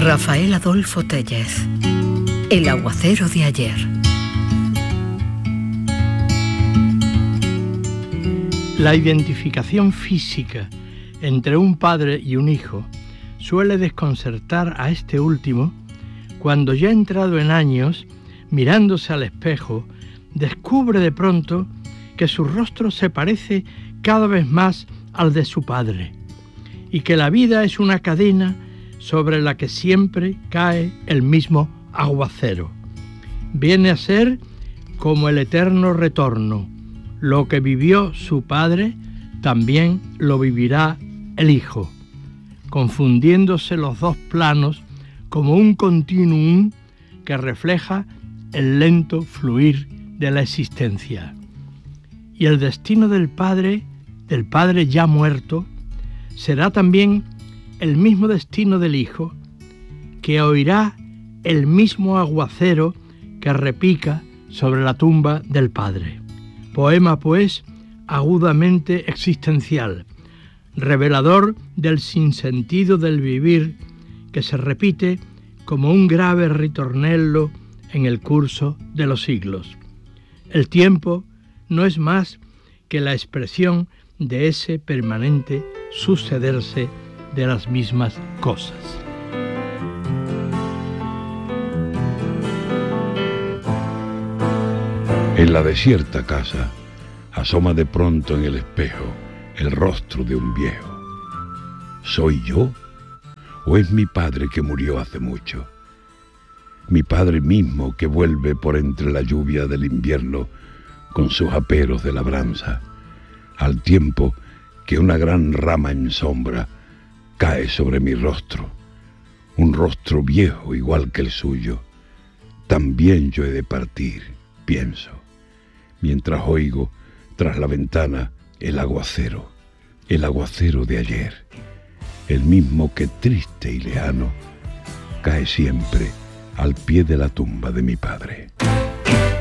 Rafael Adolfo Tellez, El aguacero de ayer. La identificación física entre un padre y un hijo suele desconcertar a este último cuando, ya entrado en años, mirándose al espejo, descubre de pronto que su rostro se parece cada vez más al de su padre y que la vida es una cadena sobre la que siempre cae el mismo aguacero. Viene a ser como el eterno retorno. Lo que vivió su padre también lo vivirá el hijo, confundiéndose los dos planos como un continuum que refleja el lento fluir de la existencia. Y el destino del padre ya muerto, será también el mismo destino del hijo, que oirá el mismo aguacero que repica sobre la tumba del padre. Poema, pues, agudamente existencial, revelador del sinsentido del vivir, que se repite como un grave ritornello en el curso de los siglos. El tiempo no es más que la expresión de ese permanente sucederse de las mismas cosas. En la desierta casa asoma de pronto en el espejo el rostro de un viejo. ¿Soy yo o es mi padre que murió hace mucho? Mi padre mismo que vuelve por entre la lluvia del invierno con sus aperos de labranza, al tiempo que una gran rama en sombra cae sobre mi rostro, un rostro viejo igual que el suyo. También yo he de partir, pienso, mientras oigo tras la ventana el aguacero de ayer, el mismo que triste y lejano cae siempre al pie de la tumba de mi padre.